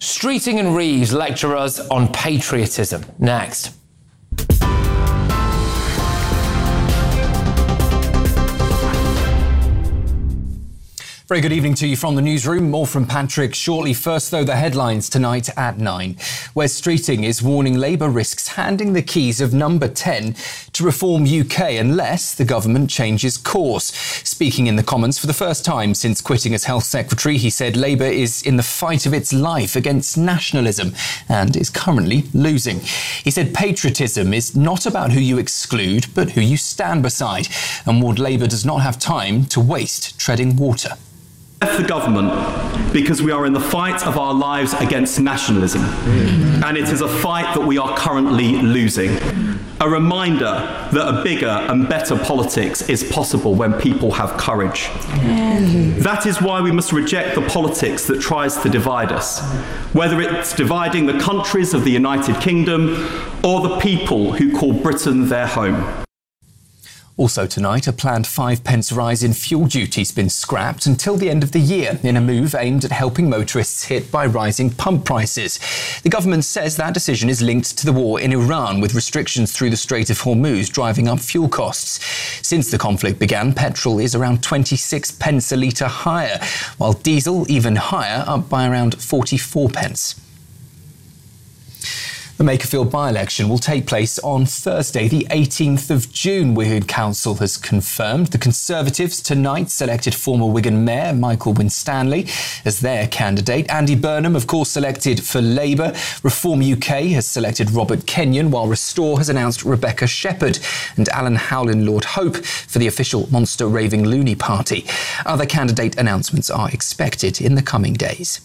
Streeting and Reeves lecture us on patriotism. Next. Very good evening to you from the newsroom. More from Patrick shortly. First, though, the headlines tonight at 9. Wes Streeting is warning Labour risks handing the keys of number 10 to Reform UK unless the government changes course. Speaking in the Commons for the first time since quitting as Health Secretary, he said Labour is in the fight of its life against nationalism and is currently losing. He said patriotism is not about who you exclude, but who you stand beside, and warned Labour does not have time to waste treading water. Left the government because we are in the fight of our lives against nationalism, and it is a fight that we are currently losing. A reminder that a bigger and better politics is possible when people have courage. That is why we must reject the politics that tries to divide us, whether it's dividing the countries of the United Kingdom or the people who call Britain their home. Also tonight, a planned 5p rise in fuel duty has been scrapped until the end of the year in a move aimed at helping motorists hit by rising pump prices. The government says that decision is linked to the war in Iran, with restrictions through the Strait of Hormuz driving up fuel costs. Since the conflict began, petrol is around 26p a litre higher, while diesel even higher, up by around 44p. The Makerfield by-election will take place on Thursday, the 18th of June, Wigan Council has confirmed. The Conservatives tonight selected former Wigan Mayor Michael Winstanley as their candidate. Andy Burnham, of course, selected for Labour. Reform UK has selected Robert Kenyon, while Restore has announced Rebecca Shepherd and Alan Howlin Lord Hope for the official Monster Raving Loony Party. Other candidate announcements are expected in the coming days.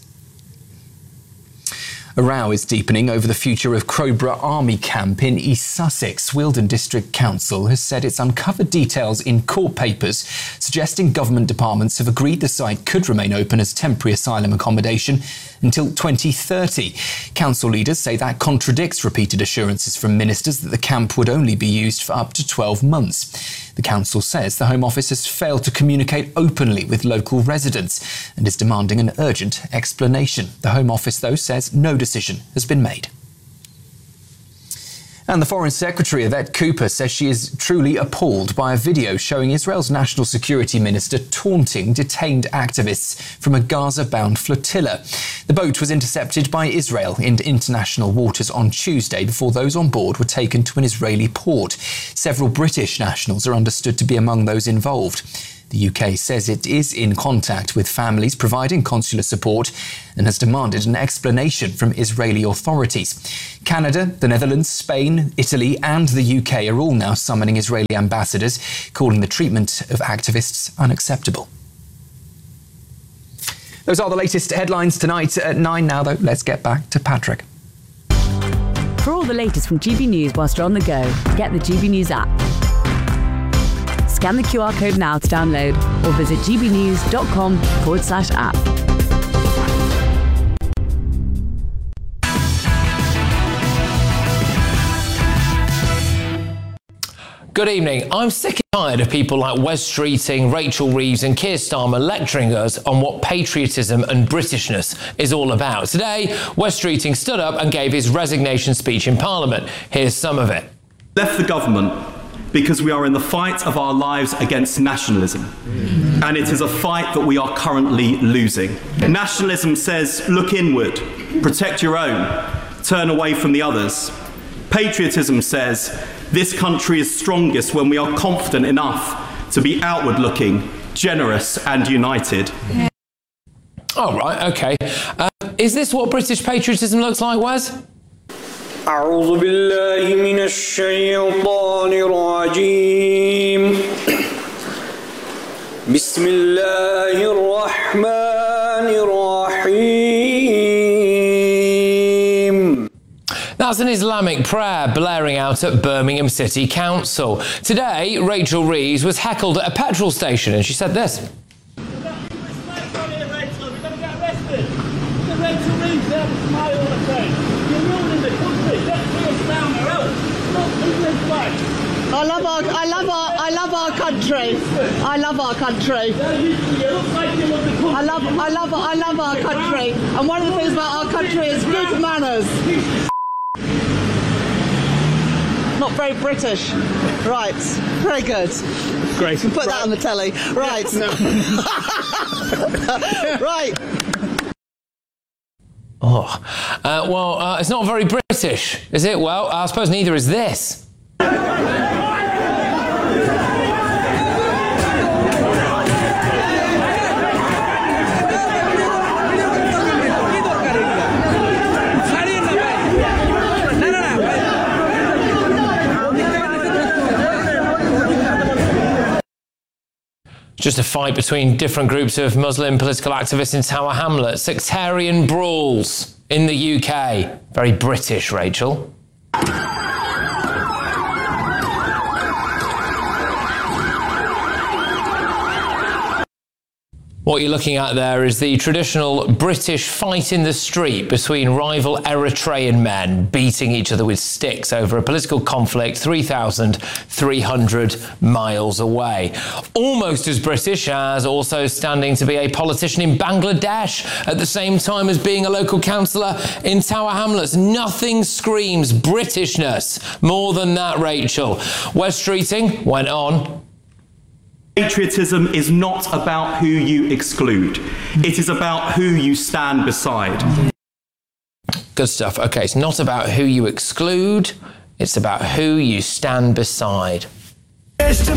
A row is deepening over the future of Crowborough Army Camp in East Sussex. Wealdon District Council has said it's uncovered details in court papers suggesting government departments have agreed the site could remain open as temporary asylum accommodation until 2030. Council leaders say that contradicts repeated assurances from ministers that the camp would only be used for up to 12 months. The council says the Home Office has failed to communicate openly with local residents and is demanding an urgent explanation. The Home Office, though, says no decision has been made. And the Foreign Secretary, Yvette Cooper, says she is truly appalled by a video showing Israel's National Security Minister taunting detained activists from a Gaza-bound flotilla. The boat was intercepted by Israel in international waters on Tuesday before those on board were taken to an Israeli port. Several British nationals are understood to be among those involved. The UK says it is in contact with families providing consular support and has demanded an explanation from Israeli authorities. Canada, the Netherlands, Spain, Italy and the UK are all now summoning Israeli ambassadors, calling the treatment of activists unacceptable. Those are the latest headlines tonight at 9. Now, though, let's get back to Patrick. For all the latest from GB News whilst you're on the go, get the GB News app. Scan the QR code now to download or visit gbnews.com/app. Good evening. I'm sick and tired of people like Wes Streeting, Rachel Reeves and Keir Starmer lecturing us on what patriotism and Britishness is all about. Today, Wes Streeting stood up and gave his resignation speech in Parliament. Here's some of it. Left the government because we are in the fight of our lives against nationalism, and it is a fight that we are currently losing. Nationalism says, look inward, protect your own, turn away from the others. Patriotism says, this country is strongest when we are confident enough to be outward-looking, generous and united. Oh, right, OK. Is this what British patriotism looks like, Wes? أعوذ بالله من الشيطان الرجيم بسم الله الرحمن الرحيم. That's an Islamic prayer blaring out at Birmingham City Council. Today, Rachel Reeves was heckled at a petrol station and she said this. I love our country. I love our country. I love our country. And one of the things about our country is good manners. Not very British. Right. Very good. Great. Put that on the telly. Right. Right. Oh, it's not very British, is it? Well, I suppose neither is this. Just a fight between different groups of Muslim political activists in Tower Hamlets. Sectarian brawls in the UK. Very British, Rachel. What you're looking at there is the traditional British fight in the street between rival Eritrean men beating each other with sticks over a political conflict 3,300 miles away. Almost as British as also standing to be a politician in Bangladesh at the same time as being a local councillor in Tower Hamlets. Nothing screams Britishness more than that, Rachel. Wes Streeting went on. Patriotism is not about who you exclude. It is about who you stand beside. Good stuff. Okay, it's not about who you exclude, it's about who you stand beside.